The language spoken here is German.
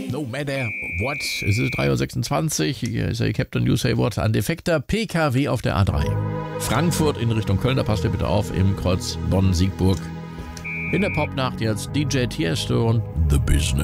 No matter what. Es ist 3.26 Uhr. Hier ist der Captain You Say What. Ein defekter PKW auf der A3. Frankfurt in Richtung Köln. Da passt ihr bitte auf im Kreuz Bonn-Siegburg. In der Popnacht jetzt DJ Tiesto und The Business.